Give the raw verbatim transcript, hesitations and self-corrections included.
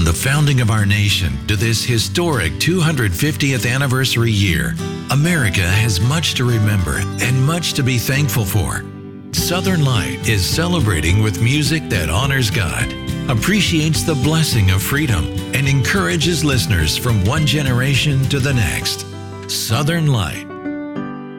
the founding of our nation to this historic two hundred fiftieth anniversary year, America has much to remember and much to be thankful for. Southern Light is celebrating with music that honors God, appreciates the blessing of freedom, and encourages listeners from one generation to the next. Southern Light.